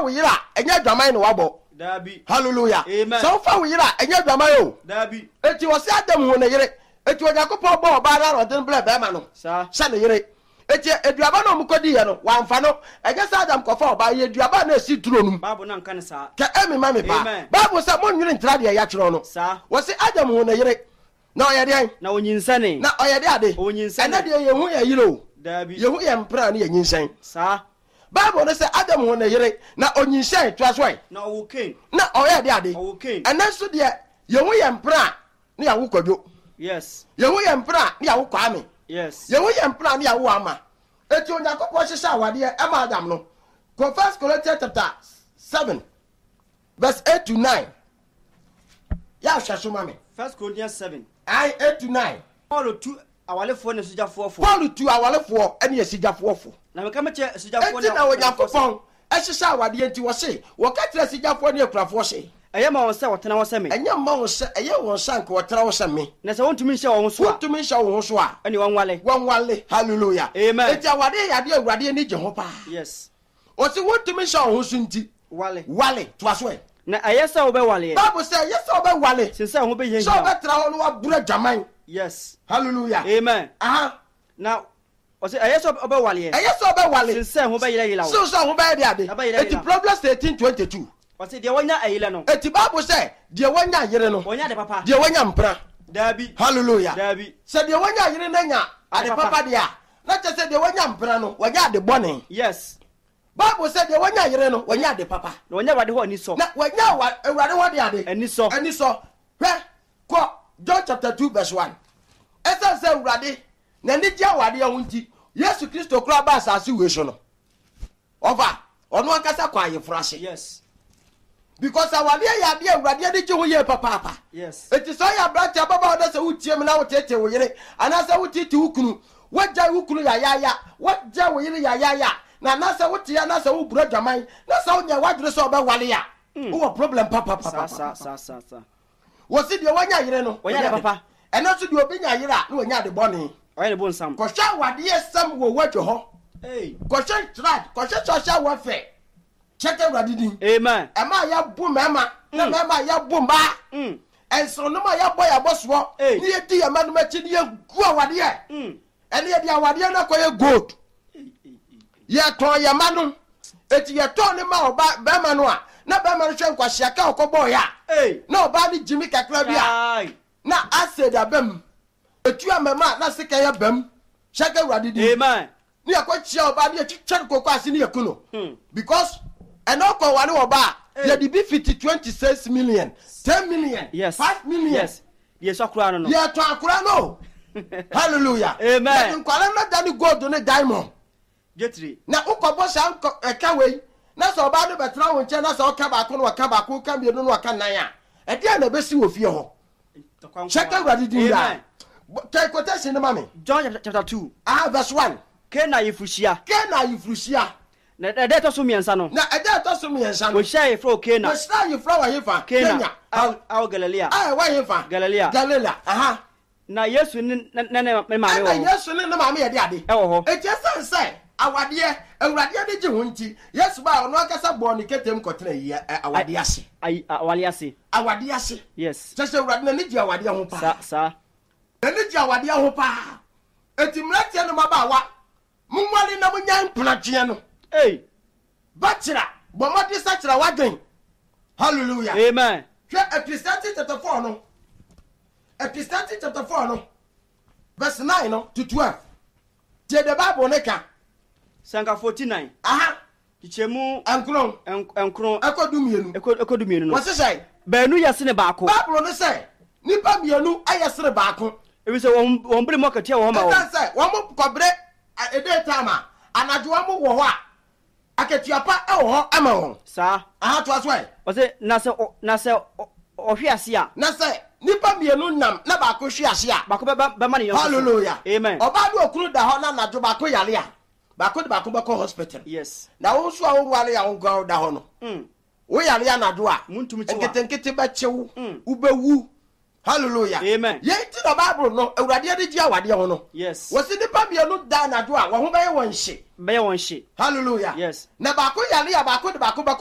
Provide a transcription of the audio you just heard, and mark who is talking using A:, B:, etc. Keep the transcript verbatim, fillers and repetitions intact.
A: yira enye adwaman no wabo
B: dabi
A: hallelujah
B: amen
A: so fa wo yira enye adwaman o
B: dabi
A: eti wo se adam ho ne yire eti Onyankopon bo oba na rodin ble be ma no
B: sa
A: sha ne yire eti eduaba no mukodi ye no wamfa no enye sa adam kofa oba ye eduaba na esi duro num
B: babu na nka ne sa
A: ka emi ma me pa babu sa mo nwiri ntra de ya kiro no
B: sa
A: wo se adam ho ne yire na oyede
B: na onyinsane
A: na oyede ade
B: onyinsane
A: ena de ye hu ye yire o
B: dabi
A: ye hu ye mpra na ye nyinsan
B: sa
A: Bible no say Adam ho na yire na onyinshan to aso
B: na o Cain
A: na oyede ade
B: o Cain
A: ena so de ye hu ye mpra na ya wo kwadwo
B: yes
A: ye hu ye mpra na ya wo kwame
B: yes
A: ye hu ye mpra na ya wo ama eti Onyankopon hye sha wade e ma Adam no go first Corinthians chapter seven verse eight to nine ya hwe so mame
B: first Corinthians seven
A: ai eight to nine
B: Paul tu awalefo ne sujafo fo
A: Paul tu awalefo ene ye sijafo fo
B: na meka meche sujafo
A: na na Onyankopon e hye sha wade enti wo se wo ka kire sijafo ne akurafo hye
B: eye ma won se wotena wo se me
A: enya ma won se eye won sank wotena wo se me
B: na se wontumi hye wo so a
A: wontumi hye wo so a
B: ene won wale
A: won wale hallelujah
B: amen
A: enti awade yade awurade ni je ho pa
B: yes
A: o se wontumi hye wo so nti
B: wale
A: wale to aso e
B: na eye se wo be wale
A: Bible say yes se wo be wale
B: sinse ho be yen
A: so be tra ho no abura jaman
B: yes
A: hallelujah
B: amen
A: aha
B: na o se eye se wo be wale
A: eye se wo be wale
B: sinse ho be yira yira
A: so so ho be de ade enti Proverbs eighteen twenty-two
B: o se de wonya ayile no
A: enti Bible say de wonya yire no
B: wonya de papa
A: de wonya mpra
B: dabi
A: hallelujah
B: dabi
A: se de wonya yire na nya ade papa de a na che se de wonya mpra no wonya ade bone
B: yes
A: Bible said de wonya yire no wonya ade papa
B: na wonya wade ho ni so
A: na wonya wa ewurade ho de ade
B: ani so
A: ani so hwe ko John chapter two verse one esa se ewurade na ni dia wade ho nti Yesu Kristo kura ba asase we so no over ono akasa kwa yefrase
B: yes
A: because awade ya de ewurade de je ho ye papa papa
B: yes
A: eti so ya brati ababa oda se wutie me na wotete wo yire ana se wutiti wukunu wajja wukunu ya ya ya wajja wo yire ya ya ya na na se wotia na se wo bura dwaman na se wonya wadure se oba wale ya wo problem papa papa
B: sa sa sa sa
A: wo si de wonya yire no
B: wonya de papa
A: ena so de obi nya yire a na wonya de bone
B: oye de bon sam
A: ko sha wade yesam wo wadwo ho
B: eh
A: ko sha trad ko sha social warfare chete wade din
B: amen
A: e ma ya bu mema na mema ya bu mba
B: mm
A: enso no ma ya boy aboso ni ye di ya manu machi ni ye gu awade ye
B: mm
A: ene ye di awade na ko ye gold ye ton ye manu eti ye ton ni ma oba be manu a na be manu hwe nkwahia ka okobo ya
B: eh
A: na oba ni jimi kakra bia na acid abem etu amema na sika ye bem shaka awade di
B: amen
A: ni akwachia oba ni etwetwe kokko ase ni yekuno because eno ko wale oba ye di be fifty twenty-six million ten million
B: yes
A: five million
B: yes yes akura no no
A: ye to akura no hallelujah
B: amen
A: nkwala na dani gold ne diamond
B: getri
A: na ukobo sha eka we na so ba no betra wo nche na so ka ba ko no ka ba ko ka bi no no ka nan a e dia na besi wo fie ho check out ready din da take quotation ma me
B: John chapter two
A: ah verse one
B: ke na yifushia
A: ke na yifushia
B: na de to so miensa no
A: na e de to so miensa no
B: wo share fro ke na
A: wo share you fro wa yefa
B: Kenya au Galilea
A: ah wa yefa
B: Galilea
A: Galilea aha
B: na Yesu ni na na me ma me wo
A: na Yesu ni na ma me ye de ade
B: e wo ho
A: e je sense awade awurade de je ho nti Yesu ba ono akasa bo ni ketem kotena yi awade ase
B: ai awale ase
A: awade ase
B: yes
A: sese awurade na ni je awade ho pa
B: sa sa
A: na ni je awade ho pa eti mratie no maba wa mumwali na munyan plantie no
B: eh
A: bachira bomodi sachira wadwen hallelujah
B: amen
A: hwe Ecclesiastes chapter four no Ecclesiastes chapter four no verse nine no to twelve je the Bible ne ka
B: sanka forty-nine
A: aha
B: kichemu
A: ankron
B: enkron
A: ekodumienu
B: ekodumienu no
A: wose say
B: baanu yase ne baako
A: Bible ne say nipa mienu ayesere baako
B: ebi se won won bere mokatia wo ma wo
A: kan say won kobre e dey time anajo wo wo ho a aketiapa e wo ho ama won
B: sa
A: aha to aso e
B: wose na se na se ohwe ase a
A: na say nipa mienu nam na baako hwe ase a
B: baako be be ma ne yo
A: hallelujah
B: amen
A: oba do okuru da ho na anajo baako yale a baako de baako be ko hospital
B: yes
A: na wo so a wo wale ya wo gwa da ho no
B: mm
A: wo yale ya anajo a
B: muntumi chiwa
A: nkete nkete ba chewu ubewu hallelujah
B: amen
A: ye ti the Bible no awurade de ji awade ho no
B: yes
A: wo si nipa mienu da anajo a wo ho be ye won hye
B: be ye won hye
A: hallelujah
B: yes
A: na baako yale ya baako de baako be